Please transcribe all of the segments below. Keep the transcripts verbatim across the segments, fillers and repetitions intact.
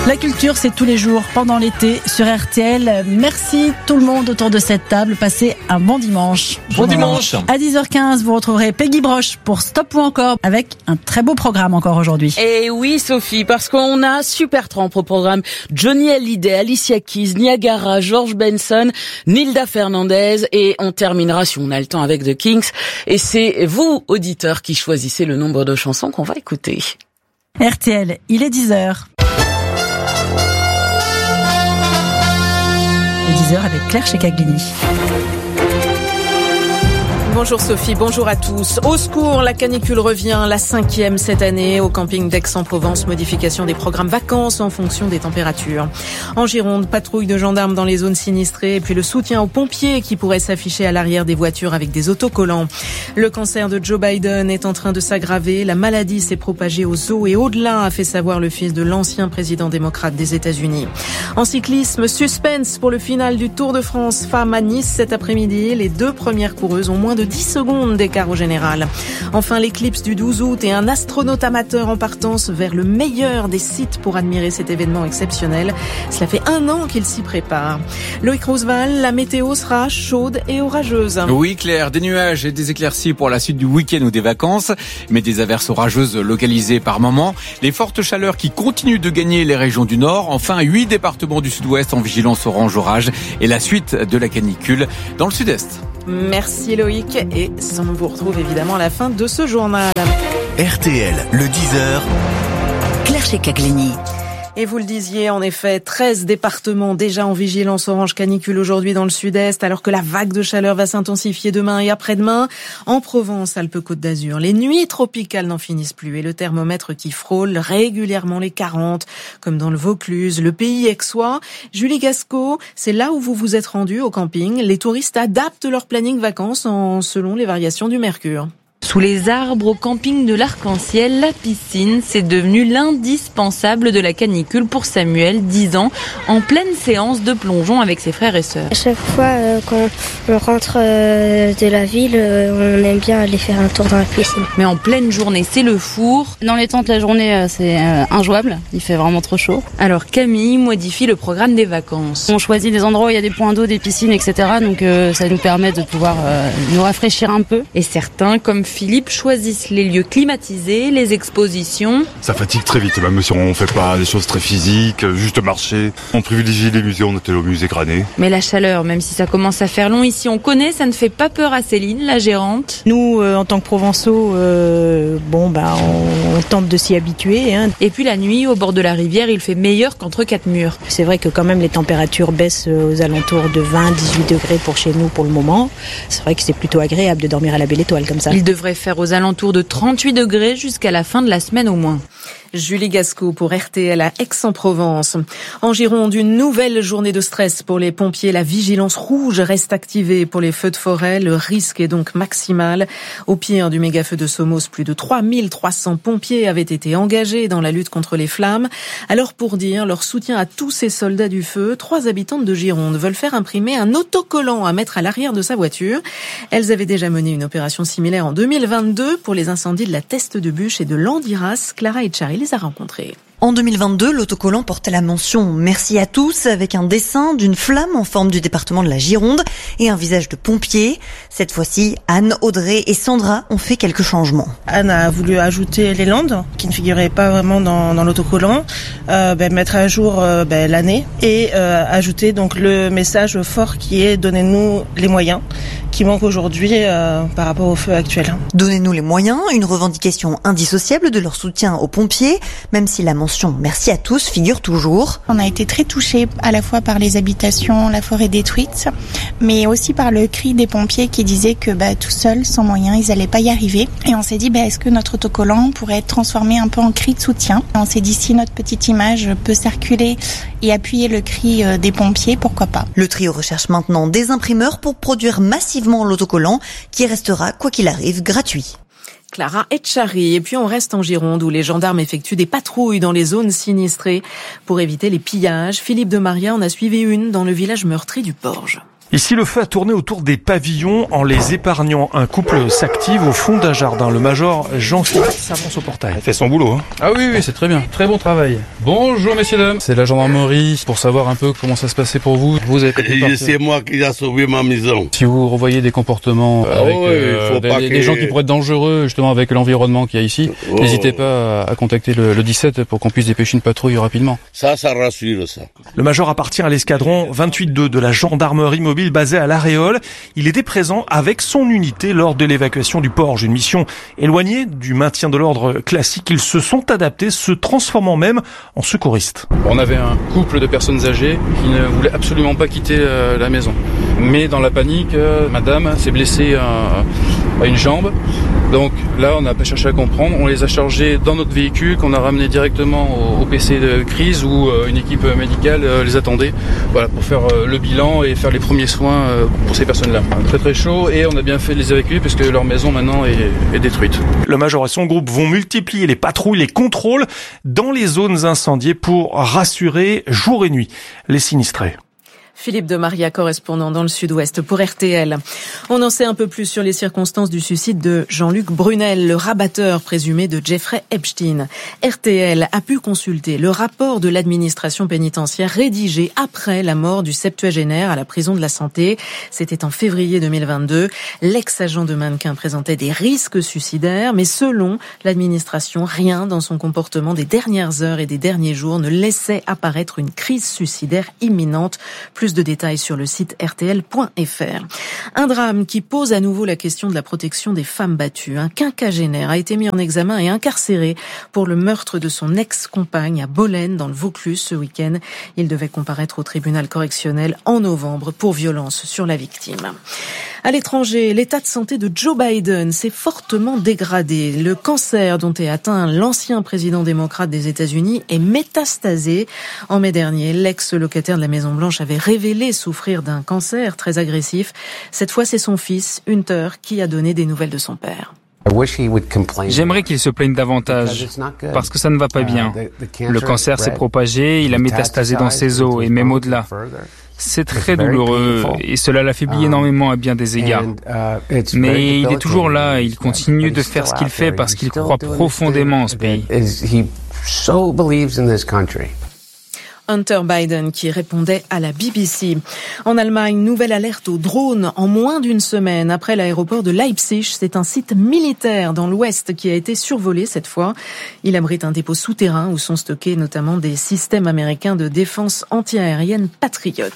La culture, c'est tous les jours pendant l'été sur R T L. Merci tout le monde autour de cette table. Passez un bon dimanche. Bon dimanche. À dix heures quinze, vous retrouverez Peggy Broche pour Stop ou encore avec un très beau programme encore aujourd'hui. Et oui, Sophie, parce qu'on a super trempe au programme. Johnny Hallyday, Alicia Keys, Niagara, George Benson, Nilda Fernandez et on terminera, si on a le temps, avec The Kinks. Et c'est vous, auditeurs, qui choisissez le nombre de chansons qu'on va écouter. R T L, il est dix heures. dix heures avec Claire Checaglini. Bonjour Sophie, bonjour à tous. Au secours, la canicule revient, la cinquième cette année au camping d'Aix-en-Provence. Modification des programmes vacances en fonction des températures. En Gironde, patrouille de gendarmes dans les zones sinistrées et puis le soutien aux pompiers qui pourraient s'afficher à l'arrière des voitures avec des autocollants. Le cancer de Joe Biden est en train de s'aggraver. La maladie s'est propagée aux os et au-delà, a fait savoir le fils de l'ancien président démocrate des États-Unis. En cyclisme, suspense pour le final du Tour de France femmes à Nice cet après-midi. Les deux premières coureuses ont moins de dix secondes d'écart au général. Enfin, l'éclipse du douze août et un astronaute amateur en partance vers le meilleur des sites pour admirer cet événement exceptionnel. Cela fait un an qu'il s'y prépare. Loïc Roosevelt, la météo sera chaude et orageuse. Oui, Claire, des nuages et des éclaircies pour la suite du week-end ou des vacances, mais des averses orageuses localisées par moment. Les fortes chaleurs qui continuent de gagner les régions du Nord. Enfin, huit départements du Sud-Ouest en vigilance orange orage et la suite de la canicule dans le Sud-Est. Merci Loïc et on vous retrouve évidemment à la fin de ce journal. R T L, le dix heures. Claire Checaglini. Et vous le disiez, en effet, treize départements déjà en vigilance orange canicule aujourd'hui dans le sud-est, alors que la vague de chaleur va s'intensifier demain et après-demain. En Provence, Alpes-Côte d'Azur, les nuits tropicales n'en finissent plus et le thermomètre qui frôle régulièrement les quarante, comme dans le Vaucluse, le pays aixois. Julie Gasco, c'est là où vous vous êtes rendu au camping. Les touristes adaptent leur planning vacances en selon les variations du mercure. Sous les arbres au camping de l'Arc-en-Ciel, la piscine, c'est devenu l'indispensable de la canicule pour Samuel, dix ans, en pleine séance de plongeon avec ses frères et sœurs. À chaque fois, euh, quand on rentre euh, de la ville, euh, on aime bien aller faire un tour dans la piscine. Mais en pleine journée, c'est le four. Dans les tentes, la journée, euh, c'est euh, injouable. Il fait vraiment trop chaud. Alors Camille modifie le programme des vacances. On choisit des endroits où il y a des points d'eau, des piscines, et cetera. Donc euh, ça nous permet de pouvoir euh, nous rafraîchir un peu. Et certains, comme Philippe, choisissent les lieux climatisés, les expositions. Ça fatigue très vite, même si on ne fait pas des choses très physiques, juste marcher. On privilégie les musées, on était au musée Granet. Mais la chaleur, même si ça commence à faire long ici, on connaît, ça ne fait pas peur à Céline, la gérante. Nous, euh, en tant que Provençaux, euh, bon, bah, on, on tente de s'y habituer. Hein. Et puis la nuit, au bord de la rivière, il fait meilleur qu'entre quatre murs. C'est vrai que quand même les températures baissent aux alentours de vingt à dix-huit degrés pour chez nous pour le moment. C'est vrai que c'est plutôt agréable de dormir à la belle étoile comme ça. Il devrait faire aux alentours de trente-huit degrés jusqu'à la fin de la semaine au moins. Julie Gasco pour R T L à Aix-en-Provence. En Gironde, une nouvelle journée de stress pour les pompiers. La vigilance rouge reste activée pour les feux de forêt. Le risque est donc maximal. Au pire du méga-feu de Somos, plus de trois mille trois cents pompiers avaient été engagés dans la lutte contre les flammes. Alors pour dire leur soutien à tous ces soldats du feu, trois habitantes de Gironde veulent faire imprimer un autocollant à mettre à l'arrière de sa voiture. Elles avaient déjà mené une opération similaire en deux mille vingt-deux pour les incendies de la Teste de Bûche et de Landiras. Clara Etchari les a rencontrés. En deux mille vingt-deux, l'autocollant portait la mention « Merci à tous » avec un dessin d'une flamme en forme du département de la Gironde et un visage de pompier. Cette fois-ci, Anne, Audrey et Sandra ont fait quelques changements. Anne a voulu ajouter les Landes, qui ne figuraient pas vraiment dans, dans l'autocollant, euh, ben, mettre à jour euh, ben, l'année et euh, ajouter donc le message fort qui est « Donnez-nous les moyens » qui manque aujourd'hui euh, par rapport au feu actuel. Donnez-nous les moyens, une revendication indissociable de leur soutien aux pompiers, même si la mention « Merci à tous » figure toujours. On a été très touchés à la fois par les habitations, la forêt détruite, mais aussi par le cri des pompiers qui disaient que bah, tout seuls, sans moyens, ils n'allaient pas y arriver. Et on s'est dit, bah, est-ce que notre autocollant pourrait être transformé un peu en cri de soutien ? On s'est dit, si notre petite image peut circuler et appuyer le cri des pompiers, pourquoi pas ? Le trio recherche maintenant des imprimeurs pour produire massivement l'autocollant qui restera, quoi qu'il arrive, gratuit. Clara Etchari. Et puis on reste en Gironde où les gendarmes effectuent des patrouilles dans les zones sinistrées pour éviter les pillages. Philippe de Maria en a suivi une dans le village meurtri du Porge. Ici, le feu a tourné autour des pavillons en les épargnant. Un couple s'active au fond d'un jardin. Le major Jean Philippe s'avance au portail. Il fait son boulot. Hein. Ah oui, oui, c'est très bien. Très bon travail. Bonjour, messieurs, dames. C'est la gendarmerie pour savoir un peu comment ça se passait pour vous. Vous avez fait C'est moi qui ai sauvé ma maison. Si vous revoyez des comportements ah avec oui, euh, des, des, des gens qui pourraient être dangereux justement avec l'environnement qu'il y a ici, oh. n'hésitez pas à contacter le, le dix-sept pour qu'on puisse dépêcher une patrouille rapidement. Ça, ça rassure, ça. Le major appartient à l'escadron vingt-huit deux de la gendarmerie mobile basé à l'Aréole. Il était présent avec son unité lors de l'évacuation du Porge. Une mission éloignée du maintien de l'ordre classique. Ils se sont adaptés, se transformant même en secouristes. On avait un couple de personnes âgées qui ne voulaient absolument pas quitter euh, la maison. Mais dans la panique, euh, madame s'est blessée à, à une jambe. Donc là, on n'a pas cherché à comprendre. On les a chargés dans notre véhicule qu'on a ramené directement au, au P C de crise où euh, une équipe médicale euh, les attendait. Voilà, pour faire euh, le bilan et faire les premiers soins euh, pour ces personnes-là. Très très chaud et on a bien fait de les évacuer puisque leur maison maintenant est, est détruite. Le major et son groupe vont multiplier les patrouilles, les contrôles dans les zones incendiées pour rassurer jour et nuit les sinistrés. Philippe de Maria, correspondant dans le Sud-Ouest pour R T L. On en sait un peu plus sur les circonstances du suicide de Jean-Luc Brunel, le rabatteur présumé de Jeffrey Epstein. R T L a pu consulter le rapport de l'administration pénitentiaire rédigé après la mort du septuagénaire à la prison de la Santé. C'était en février deux mille vingt-deux. L'ex-agent de mannequin présentait des risques suicidaires, mais selon l'administration, rien dans son comportement des dernières heures et des derniers jours ne laissait apparaître une crise suicidaire imminente. Plus de détails sur le site R T L point F R. Un drame qui pose à nouveau la question de la protection des femmes battues. Un quinquagénaire a été mis en examen et incarcéré pour le meurtre de son ex-compagne à Bolène dans le Vaucluse ce week-end. Il devait comparaître au tribunal correctionnel en novembre pour violence sur la victime. À l'étranger, l'état de santé de Joe Biden s'est fortement dégradé. Le cancer dont est atteint l'ancien président démocrate des États-Unis est métastasé. En mai dernier, l'ex-locataire de la Maison-Blanche avait révélé souffrir d'un cancer très agressif. Cette fois, c'est son fils, Hunter, qui a donné des nouvelles de son père. J'aimerais qu'il se plaigne davantage, parce que ça ne va pas bien. Le cancer s'est propagé, il a métastasé dans ses os et même au-delà. C'est très douloureux et cela l'affaiblit énormément à bien des égards. Mais il est toujours là et il continue de faire ce qu'il fait parce qu'il croit profondément en ce pays. Hunter Biden qui répondait à la B B C. En Allemagne, nouvelle alerte aux drones en moins d'une semaine après l'aéroport de Leipzig. C'est un site militaire dans l'ouest qui a été survolé cette fois. Il abrite un dépôt souterrain où sont stockés notamment des systèmes américains de défense antiaérienne Patriot.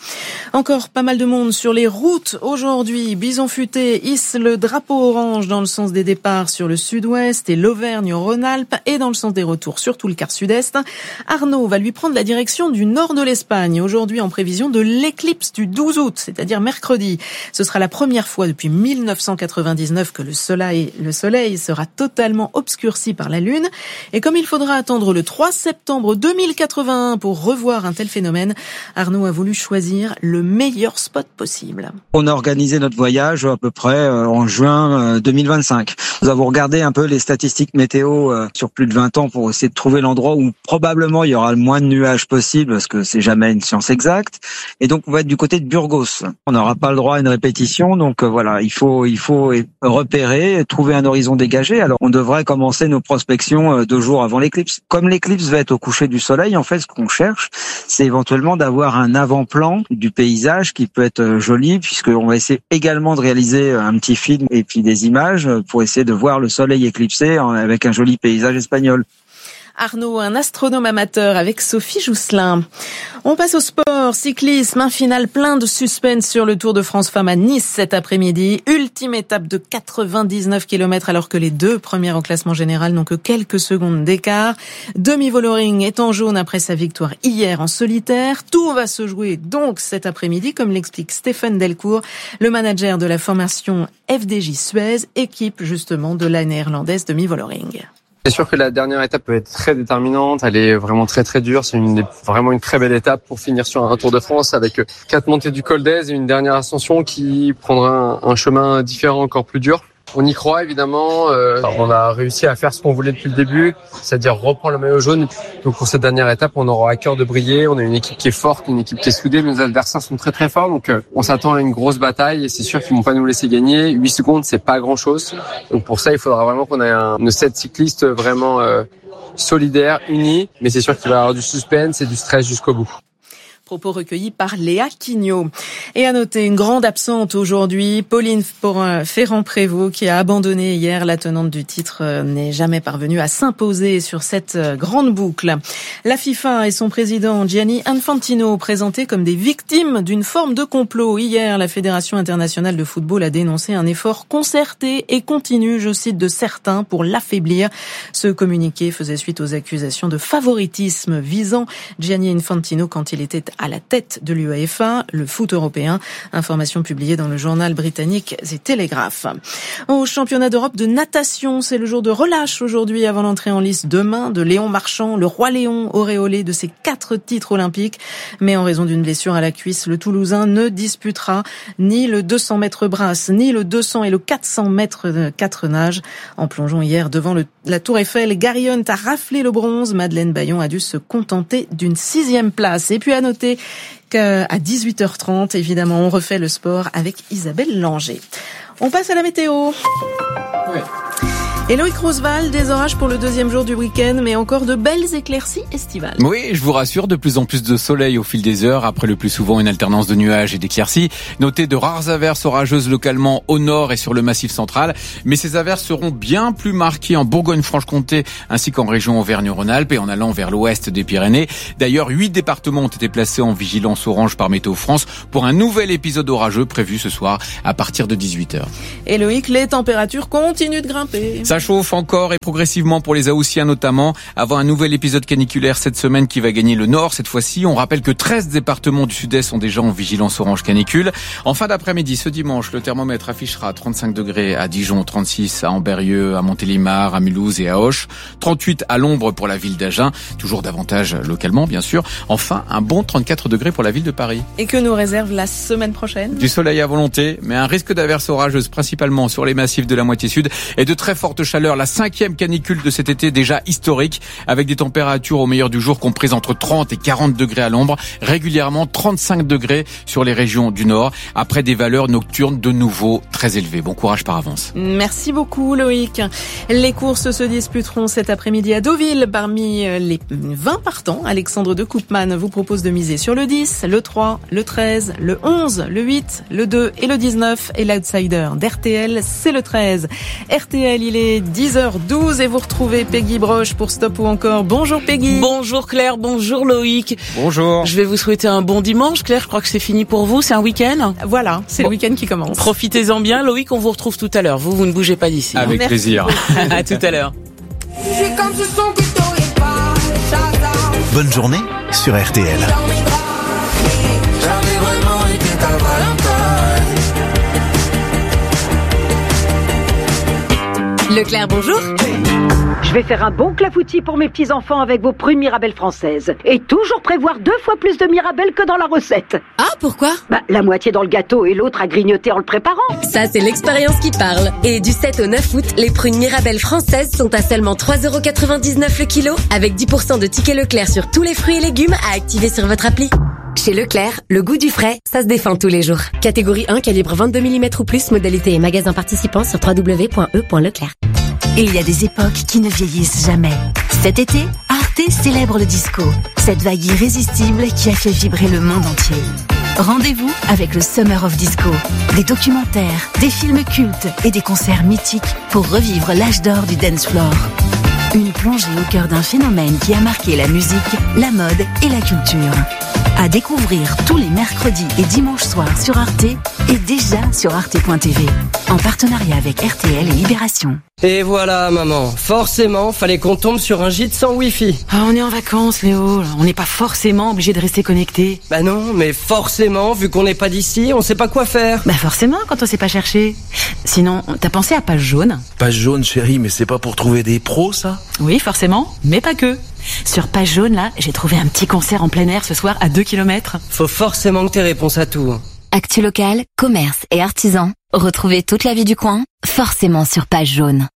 Encore pas mal de monde sur les routes aujourd'hui. Bison Futé hisse le drapeau orange dans le sens des départs sur le sud-ouest et l'Auvergne-Rhône-Alpes et dans le sens des retours sur tout le quart sud-est. Arnaud va lui prendre la direction du nord de l'Espagne, aujourd'hui en prévision de l'éclipse du douze août, c'est-à-dire mercredi. Ce sera la première fois depuis mille neuf cent quatre-vingt-dix-neuf que le soleil, le soleil sera totalement obscurci par la Lune. Et comme il faudra attendre le trois septembre deux mille quatre-vingt-un pour revoir un tel phénomène, Arnaud a voulu choisir le meilleur spot possible. On a organisé notre voyage à peu près en juin deux mille vingt-cinq. Nous avons regardé un peu les statistiques météo sur plus de vingt ans pour essayer de trouver l'endroit où probablement il y aura le moins de nuages possible parce que c'est jamais une science exacte. Et donc on va être du côté de Burgos. On n'aura pas le droit à une répétition, donc euh, voilà, il faut il faut repérer, trouver un horizon dégagé. Alors on devrait commencer nos prospections euh, deux jours avant l'éclipse. Comme l'éclipse va être au coucher du soleil, en fait, ce qu'on cherche, c'est éventuellement d'avoir un avant-plan du paysage qui peut être euh, joli, puisqu'on va essayer également de réaliser un petit film et puis des images pour essayer de voir le soleil éclipsé avec un joli paysage espagnol. Arnaud, un astronome amateur avec Sophie Jousselin. On passe au sport, cyclisme, un final plein de suspense sur le Tour de France Femmes à Nice cet après-midi. Ultime étape de quatre-vingt-dix-neuf kilomètres alors que les deux premières au classement général n'ont que quelques secondes d'écart. Demi Vollering est en jaune après sa victoire hier en solitaire. Tout va se jouer donc cet après-midi, comme l'explique Stéphane Delcourt, le manager de la formation F D J Suez, équipe justement de la néerlandaise Demi Vollering. C'est sûr que la dernière étape peut être très déterminante, elle est vraiment très très dure, c'est une, vraiment une très belle étape pour finir sur un Tour de France avec quatre montées du Col d'Èze et une dernière ascension qui prendra un, un chemin différent encore plus dur. On y croit évidemment, euh, on a réussi à faire ce qu'on voulait depuis le début, c'est-à-dire reprendre le maillot jaune. Donc pour cette dernière étape, on aura à cœur de briller. On a une équipe qui est forte, une équipe qui est soudée, mais nos adversaires sont très très forts. Donc euh, on s'attend à une grosse bataille et c'est sûr qu'ils vont pas nous laisser gagner. huit secondes, c'est pas grand-chose. Donc pour ça, il faudra vraiment qu'on ait un, une set cycliste vraiment euh, solidaire, unie. Mais c'est sûr qu'il va y avoir du suspense et du stress jusqu'au bout. Propos recueillis par Léa Quignot. Et à noter une grande absente aujourd'hui, Pauline Ferrand-Prévot, qui a abandonné hier. La tenante du titre n'est jamais parvenue à s'imposer sur cette grande boucle. La FIFA et son président Gianni Infantino présentés comme des victimes d'une forme de complot. Hier, la Fédération internationale de football a dénoncé un effort concerté et continu, je cite, de certains pour l'affaiblir. Ce communiqué faisait suite aux accusations de favoritisme visant Gianni Infantino quand il était à la tête de l'UEFA, le foot européen. Information publiée dans le journal britannique The Telegraph. Au championnat d'Europe de natation, c'est le jour de relâche aujourd'hui avant l'entrée en lice demain de Léon Marchand, le roi Léon auréolé de ses quatre titres olympiques. Mais en raison d'une blessure à la cuisse, le Toulousain ne disputera ni le deux cents mètres brasse, ni le deux cents et le quatre cents mètres de quatre nages. En plongeon hier devant le, la Tour Eiffel, Gary Hunt a raflé le bronze. Madeleine Bayon a dû se contenter d'une sixième place. Et puis à noter qu'à dix-huit heures trente, évidemment, on refait le sport avec Isabelle Langer. On passe à la météo. Oui. Et Loïc Roosevelt, des orages pour le deuxième jour du week-end, mais encore de belles éclaircies estivales. Oui, je vous rassure, de plus en plus de soleil au fil des heures, après le plus souvent une alternance de nuages et d'éclaircies. Notez de rares averses orageuses localement au nord et sur le massif central, mais ces averses seront bien plus marquées en Bourgogne-Franche-Comté ainsi qu'en région Auvergne-Rhône-Alpes et en allant vers l'ouest des Pyrénées. D'ailleurs, huit départements ont été placés en vigilance orange par Météo France pour un nouvel épisode orageux prévu ce soir à partir de dix-huit heures. Et Loïc, les températures continuent de grimper. Ça chauffe encore et progressivement pour les Haussiens notamment, avant un nouvel épisode caniculaire cette semaine qui va gagner le nord. Cette fois-ci, on rappelle que treize départements du sud-est sont déjà en vigilance orange canicule. En fin d'après-midi, ce dimanche, le thermomètre affichera trente-cinq degrés à Dijon, trente-six à Ambérieu, à Montélimar, à Mulhouse et à Auch, trente-huit à l'ombre pour la ville d'Agen, toujours davantage localement bien sûr. Enfin, un bon trente-quatre degrés pour la ville de Paris. Et que nous réserve la semaine prochaine ? Du soleil à volonté, mais un risque d'averses orageuses principalement sur les massifs de la moitié sud et de très fortes chaleur, la cinquième canicule de cet été déjà historique, avec des températures au meilleur du jour comprises entre trente et quarante degrés à l'ombre, régulièrement trente-cinq degrés sur les régions du nord, après des valeurs nocturnes de nouveau très élevées. Bon courage par avance. Merci beaucoup Loïc. Les courses se disputeront cet après-midi à Deauville. Parmi les vingt partants, Alexandre de Koopman vous propose de miser sur le dix, le trois, le treize, le onze, le huit, le deux et le dix-neuf. Et l'outsider d'R T L, c'est le treize. R T L, il est dix heures douze et vous retrouvez Peggy Broche pour Stop ou encore. Bonjour Peggy. Bonjour Claire, bonjour Loïc. Bonjour. Je vais vous souhaiter un bon dimanche. Claire, je crois que c'est fini pour vous, c'est un week-end. Voilà, c'est bon. Le week-end qui commence. Profitez-en bien. Loïc, on vous retrouve tout à l'heure. Vous, vous ne bougez pas d'ici. Avec hein. plaisir. À tout à l'heure. Bonne journée sur R T L. Leclerc, bonjour. Je vais faire un bon clafoutis pour mes petits-enfants avec vos prunes Mirabelle françaises. Et toujours prévoir deux fois plus de Mirabelle que dans la recette. Ah, pourquoi ? Bah, la moitié dans le gâteau et l'autre à grignoter en le préparant. Ça, c'est l'expérience qui parle. Et du sept au neuf août, les prunes Mirabelle françaises sont à seulement trois euros quatre-vingt-dix-neuf le kilo, avec dix pour cent de tickets Leclerc sur tous les fruits et légumes à activer sur votre appli. Chez Leclerc, le goût du frais, ça se défend tous les jours. Catégorie un, calibre vingt-deux millimètres ou plus, modalité et magasin participant sur w w w point e point leclerc. Il y a des époques qui ne vieillissent jamais. Cet été, Arte célèbre le disco, cette vague irrésistible qui a fait vibrer le monde entier. Rendez-vous avec le Summer of Disco. Des documentaires, des films cultes et des concerts mythiques pour revivre l'âge d'or du dance floor. Une plongée au cœur d'un phénomène qui a marqué la musique, la mode et la culture. À découvrir tous les mercredis et dimanches soirs sur Arte et déjà sur arte point t v. En partenariat avec R T L et Libération. Et voilà maman, forcément fallait qu'on tombe sur un gîte sans wifi. Ah, on est en vacances Léo, on n'est pas forcément obligé de rester connecté. Bah non, mais forcément, vu qu'on n'est pas d'ici, on sait pas quoi faire. Bah forcément quand on sait pas chercher. Sinon, t'as pensé à Page Jaune ? Page Jaune chérie, mais c'est pas pour trouver des pros ça ? Oui forcément, mais pas que. Sur Page Jaune là, j'ai trouvé un petit concert en plein air ce soir à deux kilomètres. Faut forcément que t'aies réponse à tout. Actu locale, commerce et artisans. Retrouvez toute la vie du coin, forcément sur Page Jaune.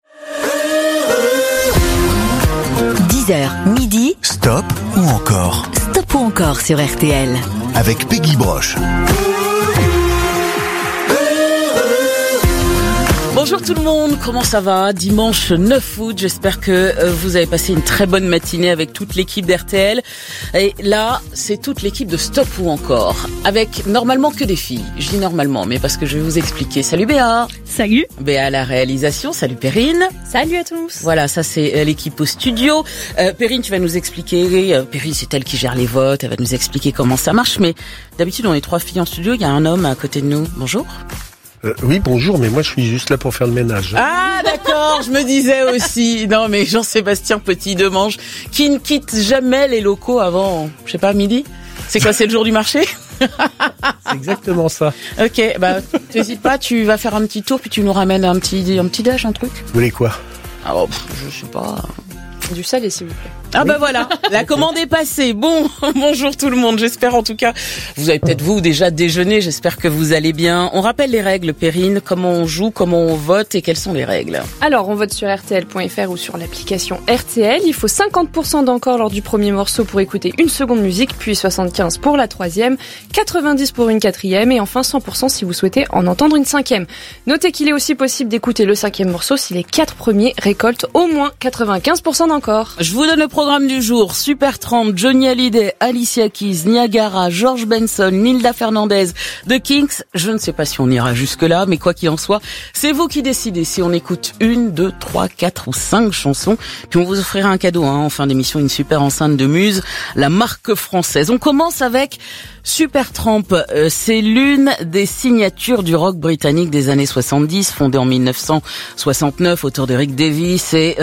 dix heures, midi. Stop ou encore? Stop ou encore sur R T L. Avec Peggy Broche. Bonjour tout le monde, comment ça va? Dimanche neuf août, j'espère que vous avez passé une très bonne matinée avec toute l'équipe d'R T L. Et là, c'est toute l'équipe de Stop ou encore, avec normalement que des filles. Je dis normalement, mais parce que je vais vous expliquer. Salut Béa. Salut. Béa à la réalisation, salut Perrine. Salut à tous. Voilà, ça c'est l'équipe au studio. Euh, Perrine, tu vas nous expliquer, euh, Perrine c'est elle qui gère les votes, elle va nous expliquer comment ça marche. Mais d'habitude on est trois filles en studio, il y a un homme à côté de nous. Bonjour. Euh, oui, bonjour, mais moi je suis juste là pour faire le ménage. Ah d'accord, je me disais aussi. Non mais Jean-Sébastien Petit-Demange, qui ne quitte jamais les locaux avant, je sais pas, midi. C'est quoi, c'est le jour du marché? C'est exactement ça. Ok, bah t'hésites pas, tu vas faire un petit tour puis tu nous ramènes un petit un petit dash, un truc. Vous voulez quoi? Ah oh, je sais pas. Du salé s'il vous plaît. Ah bah voilà, la commande est passée. Bon, bonjour tout le monde, j'espère en tout cas, vous avez peut-être vous déjà déjeuné, j'espère que vous allez bien. On rappelle les règles, Perrine, comment on joue, comment on vote et quelles sont les règles. Alors, on vote sur R T L point F R ou sur l'application R T L. Il faut cinquante pour cent d'encore lors du premier morceau pour écouter une seconde musique, puis soixante-quinze pour la troisième, quatre-vingt-dix pour une quatrième et enfin cent pour cent si vous souhaitez en entendre une cinquième. Notez qu'il est aussi possible d'écouter le cinquième morceau si les quatre premiers récoltent au moins quatre-vingt-quinze pour cent d'encore. Je vous donne le programme du jour. Supertramp, Johnny Hallyday, Alicia Keys, Niagara, George Benson, Nilda Fernandez, The Kinks. Je ne sais pas si on ira jusque-là, mais quoi qu'il en soit, c'est vous qui décidez si on écoute une, deux, trois, quatre ou cinq chansons. Puis on vous offrira un cadeau, hein, en fin d'émission, une super enceinte de Muse, la marque française. On commence avec Supertramp. Euh, c'est l'une des signatures du rock britannique des années soixante-dix, fondée en mille neuf cent soixante-neuf autour de Rick Davies et